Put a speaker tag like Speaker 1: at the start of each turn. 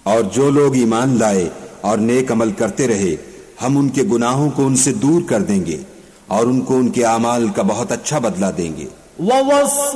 Speaker 1: और जो लोग ईमान लाए और नेक अमल करते रहे, हम उनके गुनाहों को उनसे दूर कर देंगे और उनको उनके आमाल का बहुत अच्छा बदला देंगे।